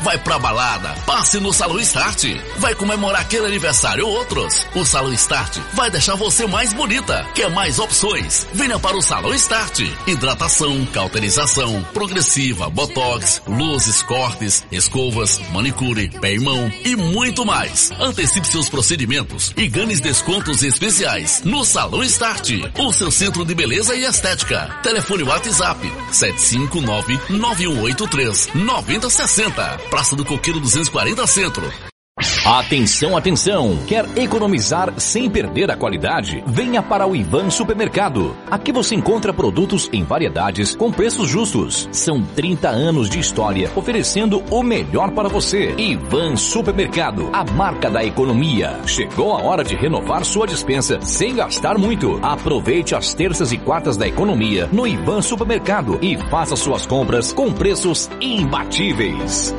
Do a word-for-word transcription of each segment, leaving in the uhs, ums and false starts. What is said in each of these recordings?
Vai pra balada? Passe no Salão Start. Vai comemorar aquele aniversário ou outros? O Salão Start vai deixar você mais bonita. Quer mais opções? Venha para o Salão Start. Hidratação, cauterização, progressiva, botox, luzes, cortes, escovas, manicure, pé e mão e muito mais. Antecipe seus procedimentos e ganhe descontos especiais no Salão Start, o seu centro de beleza e estética. Telefone WhatsApp sete cinco nove, nove um oito três, nove zero seis zero. Praça do Coqueiro duzentos e quarenta Centro. Atenção, atenção! Quer economizar sem perder a qualidade? Venha para o Ivan Supermercado. Aqui você encontra produtos em variedades com preços justos. São trinta anos de história oferecendo o melhor para você. Ivan Supermercado, a marca da economia. Chegou a hora de renovar sua despensa sem gastar muito. Aproveite as terças e quartas da economia no Ivan Supermercado e faça suas compras com preços imbatíveis.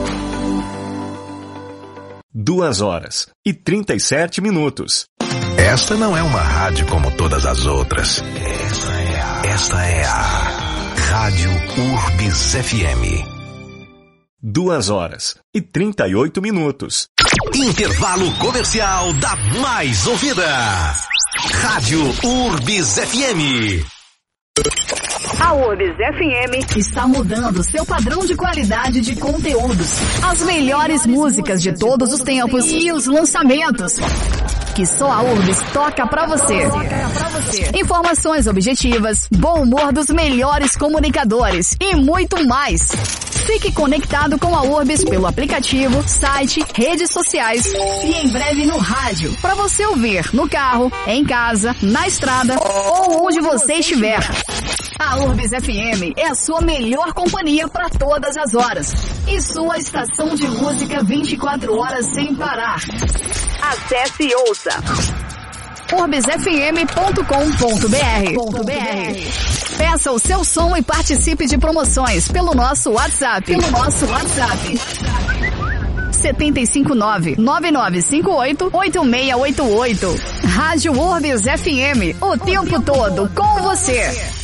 Duas horas e trinta e sete minutos. Esta não é uma rádio como todas as outras. Esta é a, esta é a Rádio Urbis F M. Duas horas e trinta e oito minutos. Intervalo comercial da mais ouvida. Rádio Urbis F M. A Urbis F M está mudando seu padrão de qualidade de conteúdos. As melhores músicas de todos os tempos e os lançamentos que só a Urbis toca pra você. Informações objetivas, bom humor dos melhores comunicadores e muito mais. Fique conectado com a Urbis pelo aplicativo, site, redes sociais e em breve no rádio, para você ouvir no carro, em casa, na estrada ou onde você estiver. A Urbis F M é a sua melhor companhia para todas as horas e sua estação de música vinte e quatro horas sem parar. Acesse e ouça urbis f m ponto com ponto b r. Peça o seu som e participe de promoções pelo nosso WhatsApp. Pelo nosso WhatsApp. sete cinco nove, nove nove cinco oito, oito seis oito oito. Rádio Urbis F M, o tempo todo com você.